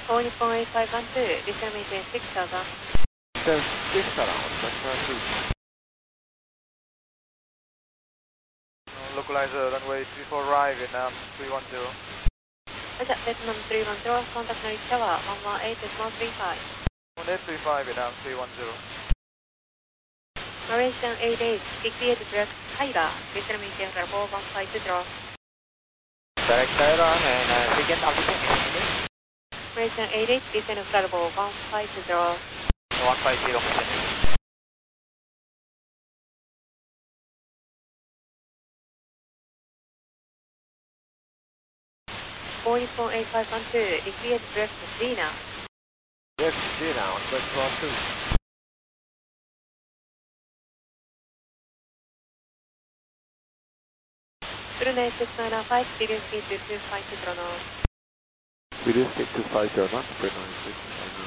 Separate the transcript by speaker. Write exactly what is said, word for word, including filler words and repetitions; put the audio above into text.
Speaker 1: All Nippon eight five one two, descend maintain six thousand.
Speaker 2: Descend six thousand, two. Localizer runway three four right, Vietnam three one zero.
Speaker 1: Roger, Vietnam three one zero, contact Norwich Tower, one one eight decimal three five.
Speaker 2: one eight three five, Vietnam three one zero.
Speaker 1: Malaysian eight eight, sixty-eight direct Tyler, descend maintain level one five two zero.
Speaker 2: Direct Tyler and uh, begin altitude.
Speaker 1: Malaysian eight eight, descend level one five two zero.
Speaker 2: one five zero.
Speaker 1: All Nippon eight five one two, decrease direct Zena.
Speaker 2: Direct Zena, one five one two.
Speaker 1: Brunei six nine five, reduce speed to two five zero knots.
Speaker 2: Reduce speed to five zero knots, Brunei six.